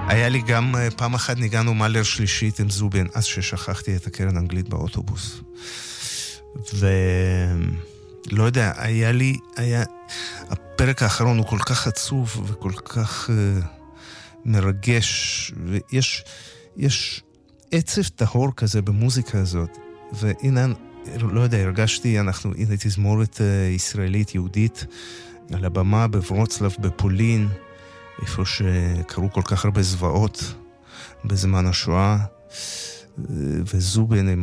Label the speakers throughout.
Speaker 1: היה לי גם פעם אחת ניגענו מאלר שלישית עם זובין, אז ששכחתי את הקרן האנגלית באוטובוס. ולא יודע, הפרק האחרון הוא כל כך עצוב וכל כך מרגש, ויש עצב טהור כזה במוזיקה הזאת. והנה, לא יודע, הרגשתי, הנה תזמורת ישראלית יהודית על הבמה בוורוצלב בפולין, איפה שקרו כל כך הרבה זוועות בזמן השואה, וזובין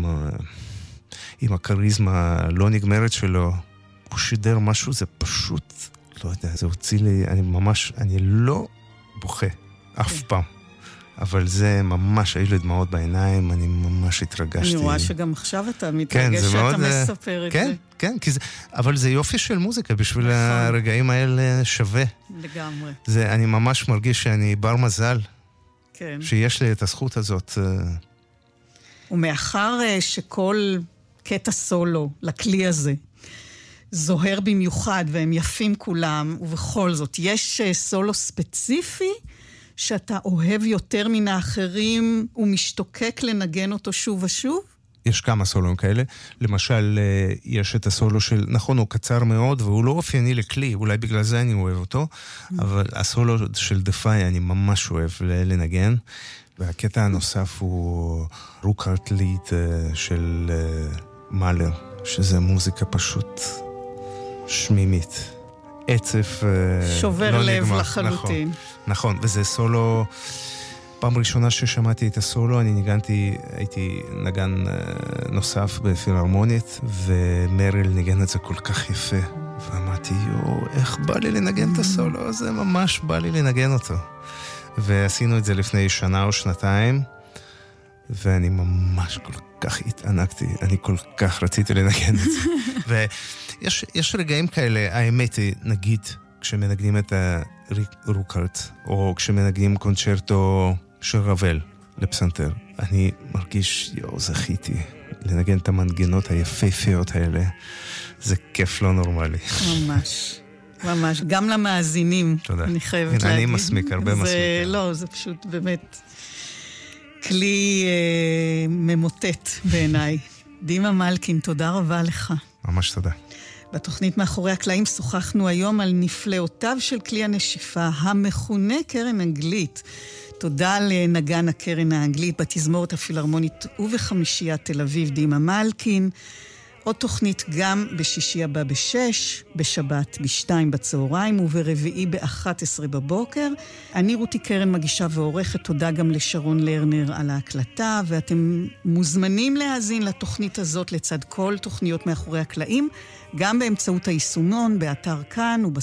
Speaker 1: עם הקריזמה לא נגמרת שלו, הוא שידר משהו, זה פשוט, לא יודע, זה הוציא לי, אני לא בוכה אף פעם. אבל זה ממש, היו לי דמעות בעיניים, אני ממש התרגשתי.
Speaker 2: אני רואה שגם עכשיו אתה מתרגש שאתה מספר את זה.
Speaker 1: כן, אבל זה יופי של מוזיקה, בשביל הרגעים האלה שווה.
Speaker 2: לגמרי.
Speaker 1: אני ממש מרגיש שאני בר מזל, שיש לי את הזכות הזאת.
Speaker 2: ומאחר שכל קטע סולו לכלי הזה, זוהר במיוחד והם יפים כולם, ובכל זאת, יש סולו ספציפי, שאתה אוהב יותר מן האחרים ומשתוקק לנגן אותו שוב ושוב?
Speaker 1: יש כמה סולוים כאלה. למשל, יש את הסולו של, נכון, הוא קצר מאוד, והוא לא אופייני לכלי, אולי בגלל זה אני אוהב אותו, אבל הסולו של דפיי אני ממש אוהב לנגן, והקטע הנוסף הוא רוקהרט ליד של מאלר, שזה מוזיקה פשוט שמימית. עצף
Speaker 2: שובר
Speaker 1: לא
Speaker 2: לב
Speaker 1: נגמר.
Speaker 2: לחלוטין.
Speaker 1: נכון, וזה סולו, פעם ראשונה ששמעתי את הסולו, הייתי נגן נוסף בפילהרמונית, ומריל ניגן את זה כל כך יפה, ואמרתי, איך בא לי לנגן את הסולו הזה, ממש בא לי לנגן אותו. ועשינו את זה לפני שנה או שנתיים, ואני ממש כל כך התענקתי, אני כל כך רציתי לנגן את זה. ויש רגעים כאלה, האמת היא, נגיד, כשמנגנים את רוקהרט, או כשמנגנים קונצ'רטו של רבל לפסנתר, אני מרגיש, זכיתי לנגן את המנגנות היפהפיות האלה. זה כיף לא נורמלי.
Speaker 2: ממש. ממש, גם למאזינים.
Speaker 1: תודה.
Speaker 2: אני חייבת להגיד.
Speaker 1: אני מסמיק, הרבה מסמיק.
Speaker 2: לא, זה פשוט באמת כלי ממוטט בעיניי. דימה מלכין, תודה רבה לך.
Speaker 1: ממש תודה.
Speaker 2: בתוכנית מאחורי הקלעים שוחחנו היום על נפלאותיו של כלי הנשיפה, המכונה קרן אנגלית. תודה לנגן הקרן האנגלית בתזמורת הפילהרמונית ובחמישיית תל אביב, דימה מלכין. עוד תוכנית גם בשישי הבא ב-6, בשבת ב-2 בצהריים וברביעי ב-11 בבוקר. אני רותי קרן מגישה ועורכת, תודה גם לשרון לרנר על ההקלטה, ואתם מוזמנים להאזין לתוכנית הזאת לצד כל תוכניות מאחורי הקלעים, גם באמצעות היישומון, באתר כאן